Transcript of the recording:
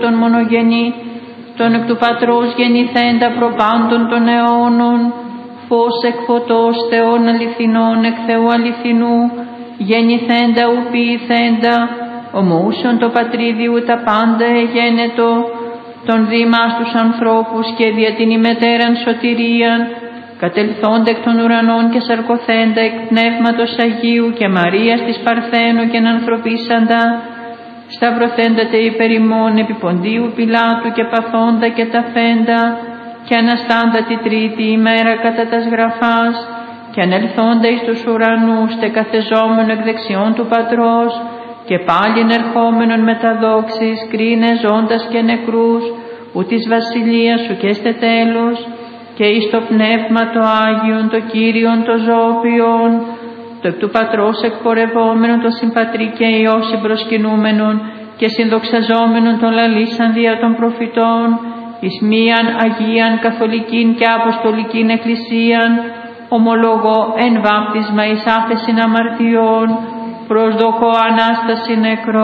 τον μονογενή, τον εκ του Πατρός γεννηθέντα προπάντων των αιώνων, φως εκ φωτός Θεών αληθινών εκ Θεού αληθινού, γεννηθέντα ου ποιηθέντα, ομοούσιον το πατρίδιου τα πάντα εγένετο, τον δήμας τους ανθρώπους και δια την ημετέραν σωτηρίαν, κατελθόντα εκ των ουρανών και σαρκωθέντα εκ Πνεύματος Αγίου και Μαρίας της Παρθένου και ανθρωπίσαντα, σταυρωθέντα τε υπερ ημών επί Ποντίου Πιλάτου και παθόντα και ταφέντα, και αναστάντα τη τρίτη ημέρα κατά τας γραφάς, και ανελθόντα εις τους ουρανούς τε καθεζόμενο εκ δεξιών του Πατρός, και πάλιν ερχόμενον με τα δόξης, κρίνε ζώντας και νεκρούς, ου της βασιλείας σου και στε τέλος, και εις το Πνεύμα το Άγιον, το Κύριον το Ζώπιον, το εκ του Πατρός εκπορευόμενον, το συμπατρί και Υιό συμπροσκυνούμενον και συνδοξαζόμενον τον λαλήσαν δια των προφητών, εις μίαν Αγίαν Καθολικήν και Αποστολικήν Εκκλησίαν, ομολογώ εν βάπτισμα εις άφεσιν αμαρτιών, προσδοκώ Ανάσταση νεκρών.